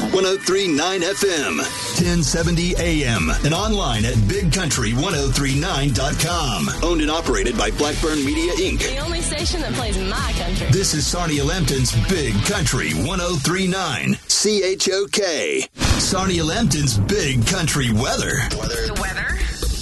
103.9 FM, 1070 AM, and online at BigCountry1039.com. Owned and operated by Blackburn Media, Inc. The only station that plays my country. This is Sarnia Lambton's Big Country 103.9 CHOK. Sarnia Lambton's Big Country weather. The weather?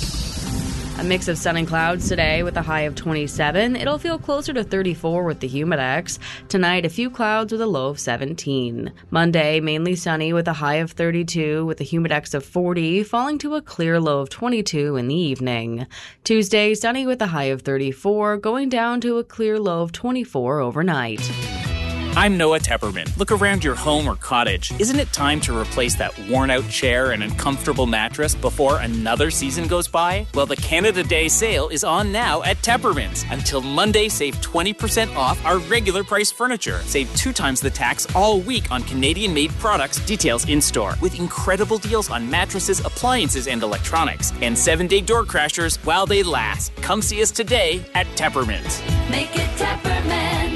A mix of sun and clouds today with a high of 27. It'll feel closer to 34 with the humidex. Tonight, a few clouds with a low of 17. Monday, mainly sunny with a high of 32 with a humidex of 40, falling to a clear low of 22 in the evening. Tuesday, sunny with a high of 34, going down to a clear low of 24 overnight. I'm Noah Tepperman. Look around your home or cottage. Isn't it time to replace that worn-out chair and uncomfortable mattress before another season goes by? Well, the Canada Day sale is on now at Tepperman's. Until Monday, save 20% off our regular price furniture. Save 2 times the tax all week on Canadian-made products. Details in-store. With incredible deals on mattresses, appliances, and electronics. And 7-day door crashers while they last. Come see us today at Tepperman's. Make it Tepperman's.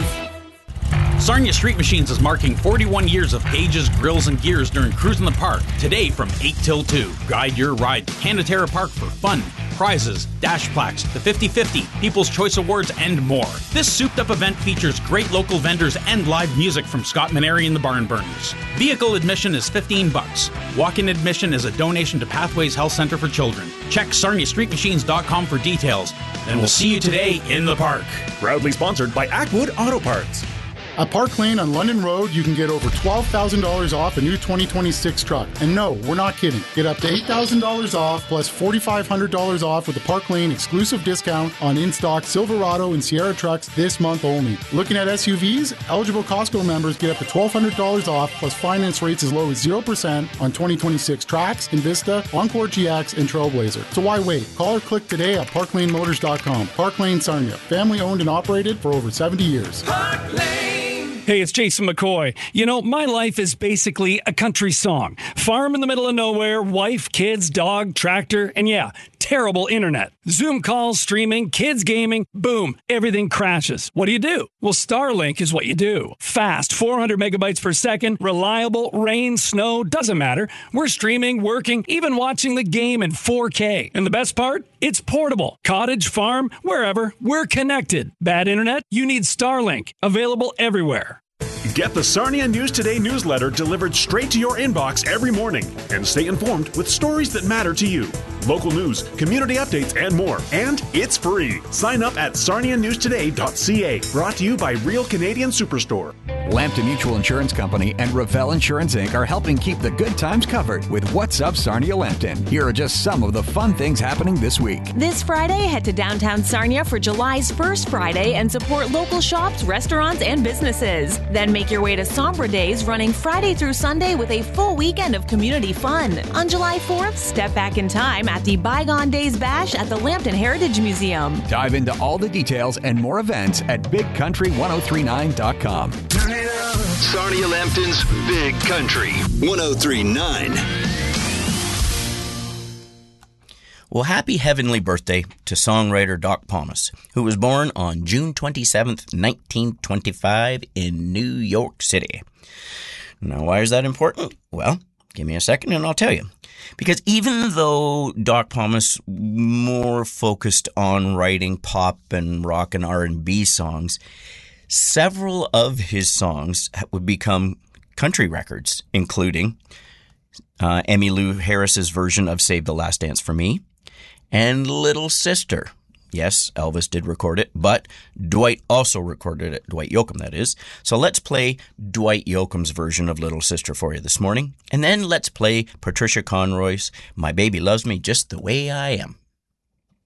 Sarnia Street Machines is marking 41 years of gauges, grills, and gears during Cruise in the Park. Today from 8 till 2. Guide your ride to Canatera Park for fun, prizes, dash plaques, the 50-50, People's Choice Awards, and more. This souped-up event features great local vendors and live music from Scott Maneri and the Barn Burners. Vehicle admission is $15. Walk-in admission is a donation to Pathways Health Center for Children. Check sarniastreetmachines.com for details. And we'll see you today in the park. Proudly sponsored by Ackwood Auto Parts. At Park Lane on London Road, you can get over $12,000 off a new 2026 truck. And no, we're not kidding. Get up to $8,000 off plus $4,500 off with the Park Lane exclusive discount on in-stock Silverado and Sierra trucks this month only. Looking at SUVs? Eligible Costco members get up to $1,200 off plus finance rates as low as 0% on 2026 Trax, Invista, Encore GX, and Trailblazer. So why wait? Call or click today at parklanemotors.com. Park Lane Sarnia. Family owned and operated for over 70 years. Park Lane. Hey, it's Jason McCoy. You know, my life is basically a country song. Farm in the middle of nowhere, wife, kids, dog, tractor, and yeah, terrible internet. Zoom calls, streaming, kids gaming, boom, everything crashes. What do? Well, Starlink is what you do. Fast, 400 megabytes per second, reliable, rain, snow, doesn't matter. We're streaming, working, even watching the game in 4K. And the best part? It's portable. Cottage, farm, wherever, we're connected. Bad internet? You need Starlink. Available everywhere. Get the Sarnia News Today newsletter delivered straight to your inbox every morning and stay informed with stories that matter to you. Local news, community updates, and more. And it's free. Sign up at sarnianewstoday.ca. Brought to you by Real Canadian Superstore. Lambton Mutual Insurance Company and Ravel Insurance Inc. are helping keep the good times covered with What's Up Sarnia Lambton. Here are just some of the fun things happening this week. This Friday, head to downtown Sarnia for July's first Friday and support local shops, restaurants, and businesses. Then make your way to Sombra Days, running Friday through Sunday with a full weekend of community fun. On July 4th, step back in time at the Bygone Days Bash at the Lambton Heritage Museum. Dive into all the details and more events at BigCountry1039.com. Sarnia Lambton's Big Country 103.9. Well, happy heavenly birthday to songwriter Doc Pomus, who was born on June 27th, 1925 in New York City. Now, why is that important? Well, give me a second and I'll tell you. Because even though Doc Pomus more focused on writing pop and rock and R&B songs, several of his songs would become country records, including Emmylou Harris's version of Save the Last Dance for Me, and Little Sister. Yes, Elvis did record it, but Dwight also recorded it, Dwight Yoakam, that is. So let's play Dwight Yoakam's version of Little Sister for you this morning, and then let's play Patricia Conroy's My Baby Loves Me Just the Way I Am.